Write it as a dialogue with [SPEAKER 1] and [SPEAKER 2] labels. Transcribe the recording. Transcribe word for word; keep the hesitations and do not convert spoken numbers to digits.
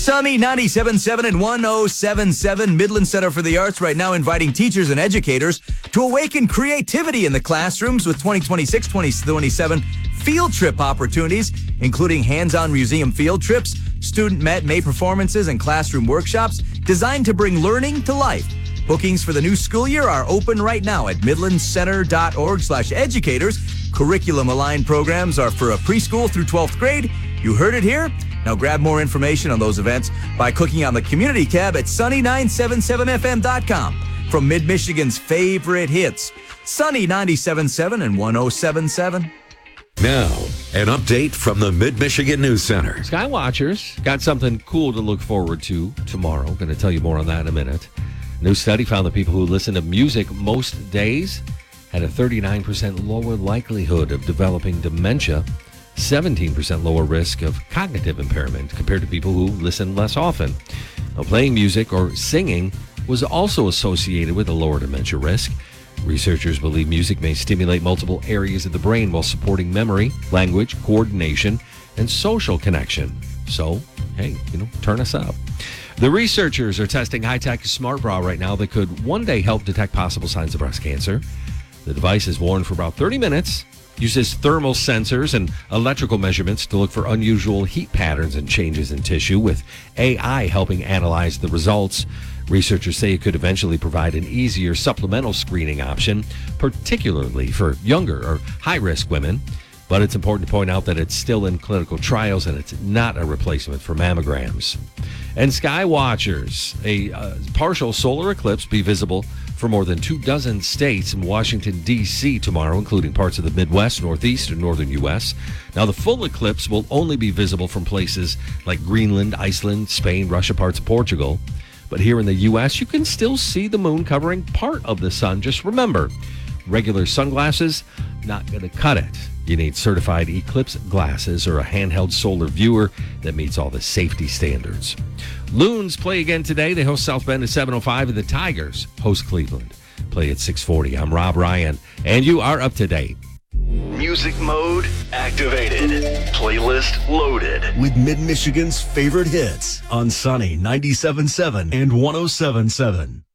[SPEAKER 1] Sunny ninety-seven point seven and one oh seven point seven Midland Center for the Arts right now inviting teachers and educators to awaken creativity in the classrooms with twenty twenty-six twenty twenty-seven field trip opportunities, including hands-on museum field trips, student met May performances, and classroom workshops designed to bring learning to life. Bookings for the new school year are open right now at midlandcenter.org slash educators. Curriculum-aligned programs are for a preschool through twelfth grade. You heard it here. Now grab more information on those events by clicking on the community tab at sunny nine seven seven f m dot com. From Mid-Michigan's favorite hits, Sunny ninety-seven point seven and one oh seven point seven.
[SPEAKER 2] Now, an update from the Mid-Michigan News Center.
[SPEAKER 3] Skywatchers got something cool to look forward to tomorrow. Going to tell you more on that in a minute. A new study found that people who listen to music most days had a thirty-nine percent lower likelihood of developing dementia, seventeen percent lower risk of cognitive impairment compared to people who listen less often. Now, playing music or singing was also associated with a lower dementia risk. Researchers believe music may stimulate multiple areas of the brain while supporting memory, language, coordination, and social connection. So, hey, you know, turn us up. The researchers are testing high-tech smart bra right now that could one day help detect possible signs of breast cancer. The device is worn for about thirty minutes, uses thermal sensors and electrical measurements to look for unusual heat patterns and changes in tissue, with A I helping analyze the results. Researchers say it could eventually provide an easier supplemental screening option, particularly for younger or high-risk women. But it's important to point out that it's still in clinical trials and it's not a replacement for mammograms. And Skywatchers, a uh, partial solar eclipse be visible for more than two dozen states in Washington, D C tomorrow, including parts of the Midwest, Northeast, and Northern U S. Now, the full eclipse will only be visible from places like Greenland, Iceland, Spain, Russia, parts of Portugal. But here in the U S, you can still see the moon covering part of the sun. Just remember, regular sunglasses, not going to cut it. You need certified eclipse glasses or a handheld solar viewer that meets all the safety standards. Loons play again today. They host South Bend at seven oh five, and the Tigers host Cleveland. Play at six forty. I'm Rob Ryan, and you are up to date.
[SPEAKER 4] Music mode activated. Playlist loaded.
[SPEAKER 5] With Mid-Michigan's favorite hits on Sunny ninety-seven point seven and one oh seven point seven.